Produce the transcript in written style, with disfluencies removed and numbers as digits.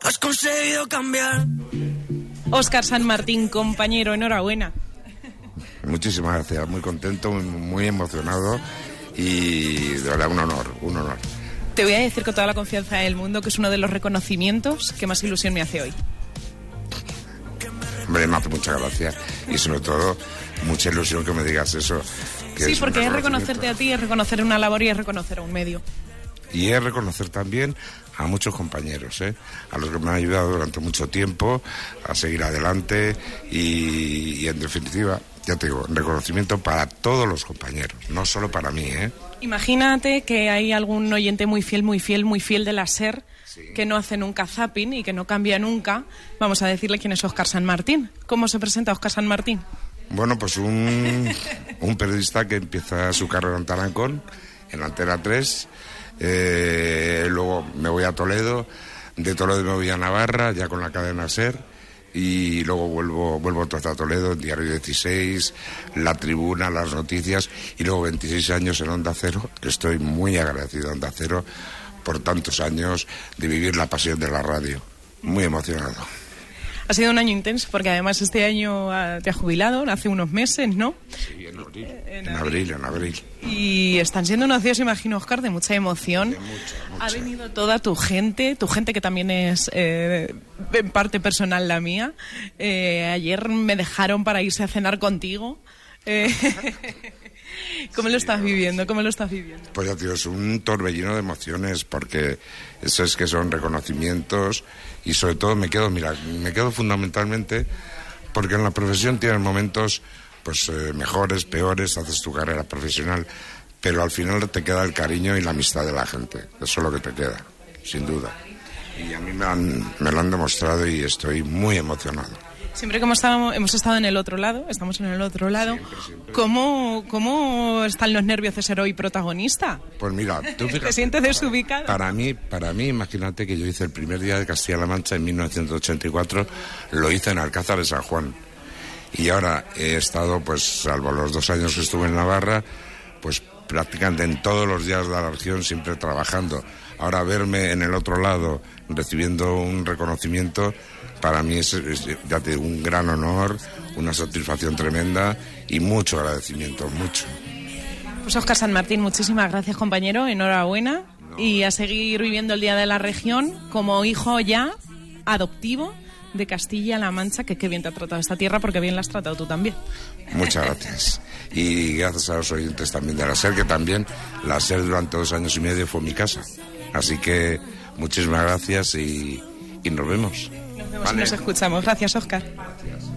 has conseguido cambiar. Óscar San Martín, compañero, enhorabuena. Muchísimas gracias, muy contento, muy emocionado y de verdad un honor. Te voy a decir con toda la confianza del mundo que es uno de los reconocimientos que más ilusión me hace hoy. Hombre, me hace mucha gracia y sobre todo mucha ilusión que me digas eso. Sí, porque es reconocerte a ti, es reconocer una labor y es reconocer a un medio. Y es reconocer también a muchos compañeros, a los que me han ayudado durante mucho tiempo a seguir adelante y en definitiva, ya te digo, reconocimiento para todos los compañeros, no solo para mí, Imagínate que hay algún oyente muy fiel de la SER, sí, que no hace nunca zapping y que no cambia nunca. Vamos a decirle quién es Óscar San Martín. ¿Cómo se presenta Óscar San Martín? Bueno, pues un periodista que empieza su carrera en Tarancón, en Antena 3, luego me voy a Toledo, de Toledo me voy a Navarra, ya con la cadena SER, y luego vuelvo a Toledo, en Diario 16, La Tribuna, Las Noticias, y luego 26 años en Onda Cero, que estoy muy agradecido a Onda Cero por tantos años de vivir la pasión de la radio. Muy emocionado. Ha sido un año intenso, porque además este año te has jubilado, hace unos meses, ¿no? Sí, en abril. Y están siendo unos días, imagino, Óscar, de mucha emoción. De mucha. Ha venido toda tu gente que también es en parte personal la mía. Ayer me dejaron para irse a cenar contigo. ¿Cómo lo estás viviendo? Pues ya, tío, es un torbellino de emociones, porque eso es que son reconocimientos y sobre todo me quedo fundamentalmente porque en la profesión tienes momentos pues mejores, peores, haces tu carrera profesional, pero al final te queda el cariño y la amistad de la gente, eso es lo que te queda, sin duda. Y a mí me lo han demostrado y estoy muy emocionado. Siempre que hemos estado en el otro lado, estamos en el otro lado, siempre. ¿Cómo están los nervios de ser hoy protagonista? Pues mira, tú fíjate, ¿te sientes desubicado? Para mí, imagínate que yo hice el primer día de Castilla-La Mancha en 1984, lo hice en Alcázar de San Juan. Y ahora he estado, pues salvo los 2 años que estuve en Navarra, pues prácticamente en todos los días de la región siempre trabajando. Ahora verme en el otro lado recibiendo un reconocimiento, para mí es ya te digo, un gran honor, una satisfacción tremenda y mucho agradecimiento, mucho. Pues Óscar San Martín, muchísimas gracias, compañero, enhorabuena. Y a seguir viviendo el Día de la Región como hijo ya adoptivo de Castilla-La Mancha, que qué bien te ha tratado esta tierra, porque bien la has tratado tú también. Muchas gracias. Y gracias a los oyentes también de la SER, que también la SER durante 2 años y medio fue mi casa. Así que muchísimas gracias y nos vemos. Nos escuchamos. Gracias, Óscar. Gracias.